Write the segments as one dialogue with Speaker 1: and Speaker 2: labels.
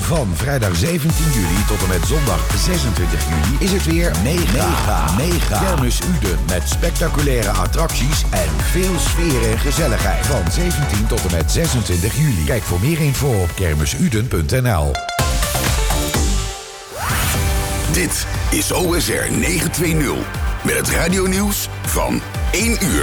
Speaker 1: Van vrijdag 17 juli tot en met zondag 26 juli is het weer mega Kermis Uden met spectaculaire attracties en veel sfeer en gezelligheid. Van 17 tot en met 26 juli. Kijk voor meer info op kermisuden.nl.
Speaker 2: Dit is OSR 920 met het radionieuws van 1 uur.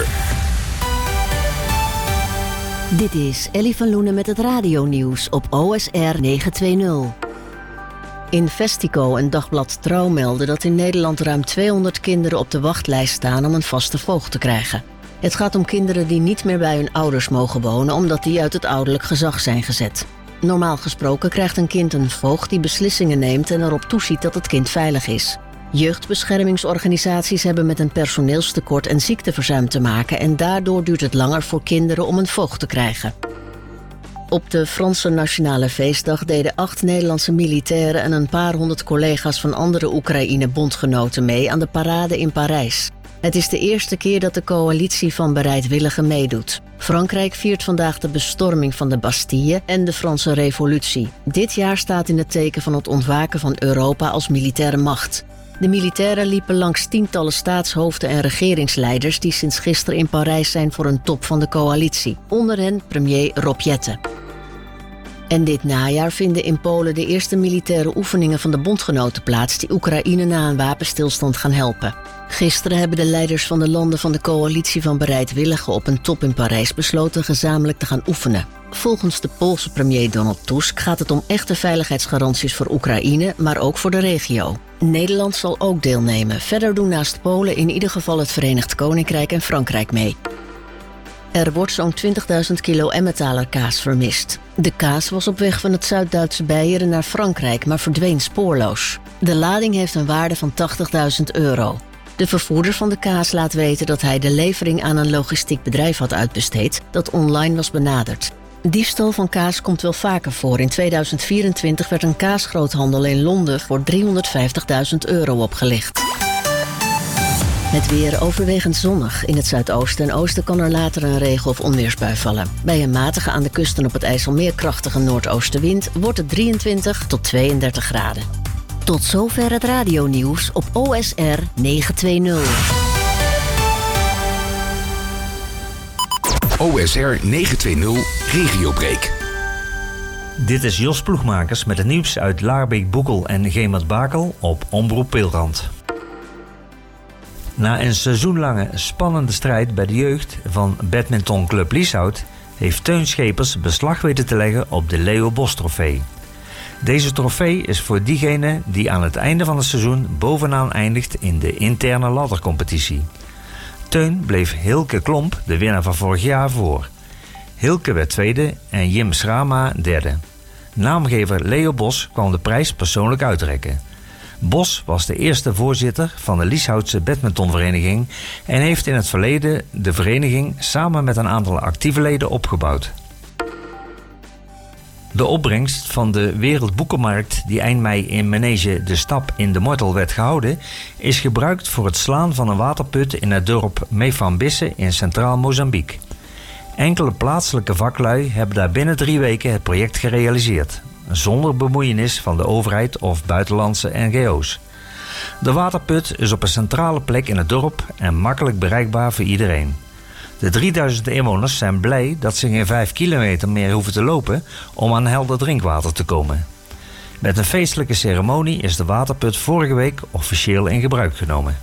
Speaker 3: Dit is Ellie van Loenen met het radionieuws op OSR 920. Investico en Dagblad Trouw melden dat in Nederland ruim 200 kinderen op de wachtlijst staan om een vaste voogd te krijgen. Het gaat om kinderen die niet meer bij hun ouders mogen wonen omdat die uit het ouderlijk gezag zijn gezet. Normaal gesproken krijgt een kind een voogd die beslissingen neemt en erop toeziet dat het kind veilig is. Jeugdbeschermingsorganisaties hebben met een personeelstekort en ziekteverzuim te maken en daardoor duurt het langer voor kinderen om een voogd te krijgen. Op de Franse Nationale Feestdag deden 8 Nederlandse militairen en een paar honderd collega's van andere Oekraïne-bondgenoten mee aan de parade in Parijs. Het is de eerste keer dat de coalitie van bereidwilligen meedoet. Frankrijk viert vandaag de bestorming van de Bastille en de Franse Revolutie. Dit jaar staat in het teken van het ontwaken van Europa als militaire macht. De militairen liepen langs tientallen staatshoofden en regeringsleiders die sinds gisteren in Parijs zijn voor een top van de coalitie. Onder hen premier Rob Jetten. En dit najaar vinden in Polen de eerste militaire oefeningen van de bondgenoten plaats die Oekraïne na een wapenstilstand gaan helpen. Gisteren hebben de leiders van de landen van de coalitie van bereidwilligen op een top in Parijs besloten gezamenlijk te gaan oefenen. Volgens de Poolse premier Donald Tusk gaat het om echte veiligheidsgaranties voor Oekraïne, maar ook voor de regio. Nederland zal ook deelnemen. Verder doen naast Polen in ieder geval het Verenigd Koninkrijk en Frankrijk mee. Er wordt zo'n 20.000 kilo Emmentaler kaas vermist. De kaas was op weg van het Zuid-Duitse Beieren naar Frankrijk, maar verdween spoorloos. De lading heeft een waarde van €80.000. De vervoerder van de kaas laat weten dat hij de levering aan een logistiek bedrijf had uitbesteed dat online was benaderd. Diefstal van kaas komt wel vaker voor. In 2024 werd een kaasgroothandel in Londen voor €350.000 opgelicht. Het weer overwegend zonnig. In het zuidoosten en oosten kan er later een regen- of onweersbui vallen. Bij een matige aan de kust en op het IJsselmeer krachtige noordoostenwind wordt het 23 tot 32 graden. Tot zover het radionieuws op OSR 920.
Speaker 2: OSR 920 Regiobreak.
Speaker 4: Dit is Jos Ploegmakers met het nieuws uit Laarbeek, Boekel en Gemert-Bakel op Omroep Peelrand. Na een seizoenlange spannende strijd bij de jeugd van badmintonclub Lieshout heeft Teun Schepers beslag weten te leggen op de Leo Bos trofee. Deze trofee is voor diegene die aan het einde van het seizoen bovenaan eindigt in de interne laddercompetitie. Teun bleef Hilke Klomp, de winnaar van vorig jaar, voor. Hilke werd tweede en Jim Schrama derde. Naamgever Leo Bos kwam de prijs persoonlijk uitreiken. Bos was de eerste voorzitter van de Lieshoutse badmintonvereniging en heeft in het verleden de vereniging samen met een aantal actieve leden opgebouwd. De opbrengst van de Wereldboekenmarkt die eind mei in Manege De Stap in de Mortel werd gehouden, is gebruikt voor het slaan van een waterput in het dorp Mefambisse in centraal Mozambique. Enkele plaatselijke vaklui hebben daar binnen 3 weken het project gerealiseerd, zonder bemoeienis van de overheid of buitenlandse NGO's. De waterput is op een centrale plek in het dorp en makkelijk bereikbaar voor iedereen. De 3000 inwoners zijn blij dat ze geen 5 kilometer meer hoeven te lopen om aan helder drinkwater te komen. Met een feestelijke ceremonie is de waterput vorige week officieel in gebruik genomen.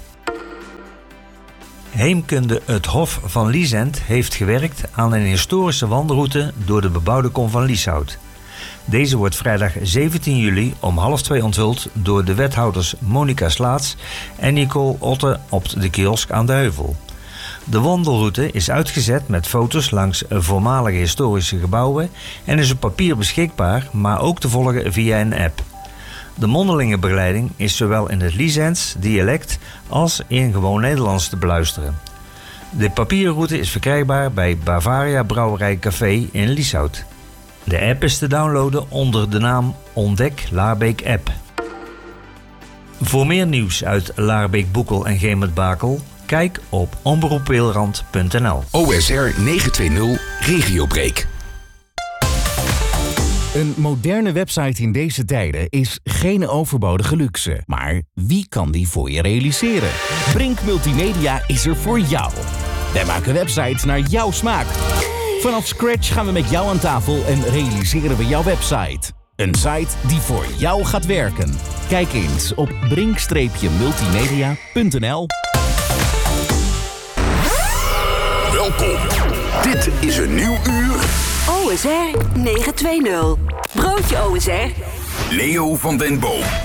Speaker 4: Heemkunde Het Hof van Liesent heeft gewerkt aan een historische wandelroute door de bebouwde kom van Lieshout. Deze wordt vrijdag 17 juli om 1:30 onthuld door de wethouders Monica Slaats en Nicole Otte op de kiosk aan de Heuvel. De wandelroute is uitgezet met foto's langs voormalige historische gebouwen en is op papier beschikbaar, maar ook te volgen via een app. De mondelinge begeleiding is zowel in het Liesents dialect als in gewoon Nederlands te beluisteren. De papierroute is verkrijgbaar bij Bavaria Brouwerij Café in Lieshout. De app is te downloaden onder de naam Ontdek Laarbeek App. Voor meer nieuws uit Laarbeek, Boekel en Gemert-Bakel, kijk op omroeppeelrand.nl.
Speaker 2: OSR 920 Regiobreak.
Speaker 5: Een moderne website in deze tijden is geen overbodige luxe. Maar wie kan die voor je realiseren? Brink Multimedia is er voor jou. Wij maken websites naar jouw smaak. Vanaf scratch gaan we met jou aan tafel en realiseren we jouw website. Een site die voor jou gaat werken. Kijk eens op brink-multimedia.nl.
Speaker 2: Welkom. Dit is een nieuw uur.
Speaker 6: OSR 920. Broodje OSR.
Speaker 2: Leo van den Boom.